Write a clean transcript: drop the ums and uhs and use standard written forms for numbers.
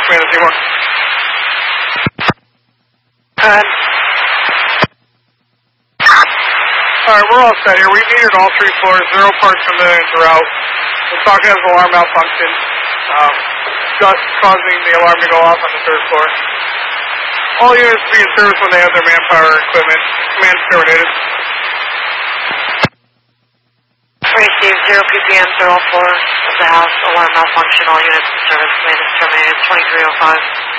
command to Seymour. Alright, we're all set here. We metered all 3 floors, 0 parts per million throughout. The socket has alarm malfunction, just causing the alarm to go off on the 3rd floor. All units be in service when they have their manpower and equipment. Command terminated. Receive 0 ppm, 0 floor of the house, alarm malfunction, all units in service, command is terminated, 2305.